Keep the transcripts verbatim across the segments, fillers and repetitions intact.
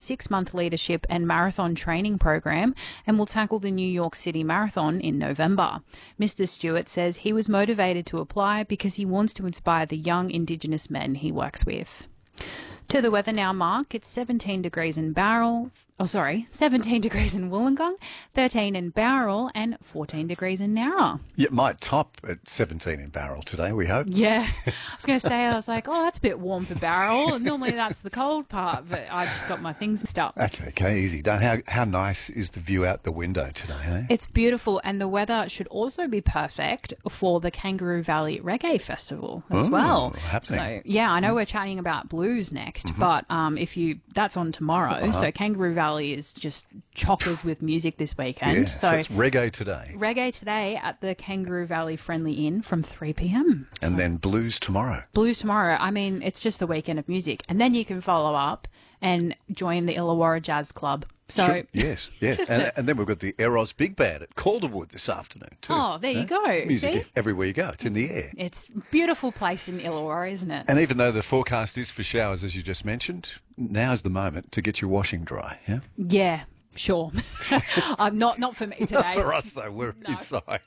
six-month leadership and marathon training program and will tackle the New York City Marathon in November. Mister Stewart says he was motivated to apply because he wants to inspire the young Indigenous men he works with. To the weather now, Mark. It's seventeen degrees in Bowral. Oh, sorry, seventeen degrees in Wollongong, thirteen in Bowral, and fourteen degrees in Nowra. It might top at seventeen in Bowral today, we hope. Yeah. I was going to say, I was like, oh, that's a bit warm for Bowral. Normally that's the cold part, but I just got my things mixed up. That's okay, easy done. How, how nice is the view out the window today, eh? It's beautiful, and the weather should also be perfect for the Kangaroo Valley Reggae Festival as Ooh, well. happening. So, yeah, I know we're chatting about blues next, Mm-hmm. but um, if you that's on tomorrow. Uh-huh. So Kangaroo Valley is just chockers with music this weekend. Yeah, so, so it's reggae today. Reggae today at the Kangaroo Valley Friendly Inn from three p m. And then blues tomorrow. Blues tomorrow. I mean, it's just the weekend of music. And then you can follow up and join the Illawarra Jazz Club. So Sure. Yes, yes. And, a- and then we've got the Eros Big Band at Calderwood this afternoon too. Oh, there you Eh? go. Music See? everywhere you go. It's in the air. It's a beautiful place in Illawarra, isn't it? And even though the forecast is for showers, as you just mentioned, now's the moment to get your washing dry, yeah? Yeah, sure. I'm not not for me today. For us, though, we're No. inside.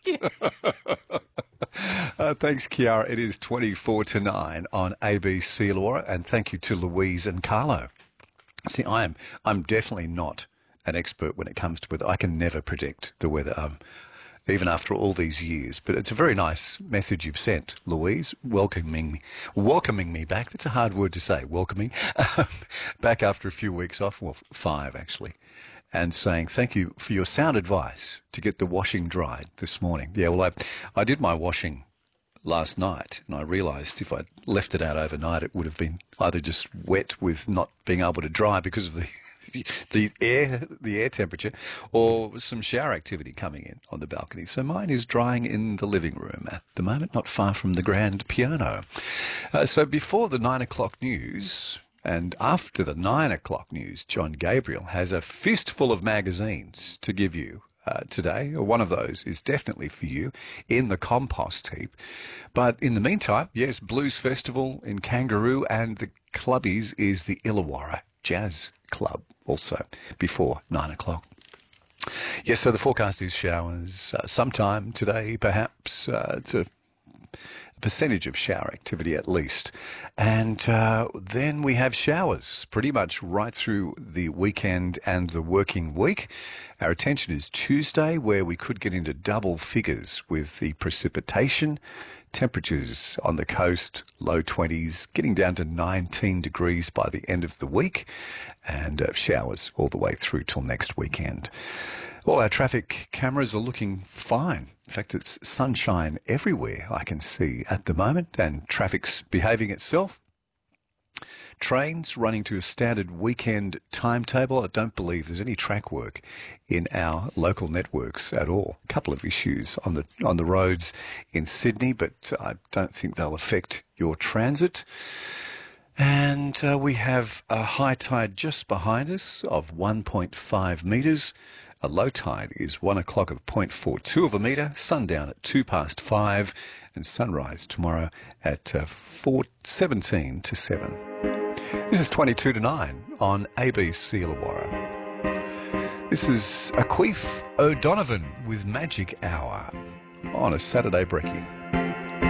uh, thanks, Kiara. It is twenty-four to nine on A B C Illawarra, and thank you to Louise and Carlo. See, I am I'm definitely not an expert when it comes to weather. I can never predict the weather, um, even after all these years. But it's a very nice message you've sent, Louise, welcoming me, welcoming me back. That's a hard word to say, welcoming, back after a few weeks off, well, five actually, and saying thank you for your sound advice to get the washing dried this morning. Yeah, well, I, I did my washing last night, and I realised if I'd left it out overnight, it would have been either just wet with not being able to dry because of the the air the air temperature, or some shower activity coming in on the balcony. So mine is drying in the living room at the moment, not far from the grand piano. Uh, so before the nine o'clock news and after the nine o'clock news, John Gabriel has a fistful of magazines to give you Uh, today. One of those is definitely for you in the compost heap. But in the meantime, yes, Blues Festival in Kangaroo, and the clubbies is the Illawarra Jazz Club also before nine o'clock. Yes, so the forecast is showers uh, sometime today, perhaps. Uh, it's a percentage of shower activity at least. And uh, then we have showers pretty much right through the weekend and the working week. Our attention is Tuesday, where we could get into double figures with the precipitation. Temperatures on the coast, low twenties, getting down to nineteen degrees by the end of the week, and uh, showers all the way through till next weekend. All our traffic cameras are looking fine. In fact, it's sunshine everywhere I can see at the moment, and traffic's behaving itself. Trains running to a standard weekend timetable. I don't believe there's any track work in our local networks at all. A couple of issues on the on the roads in Sydney, but I don't think they'll affect your transit. And uh, we have a high tide just behind us of one point five metres. A low tide is one o'clock of zero point four two of a metre. Sundown at two past five, and sunrise tomorrow at uh, four seventeen to seven. This is twenty-two to nine on A B C Illawarra. This is Aqueef O'Donovan with Magic Hour on a Saturday brekkie.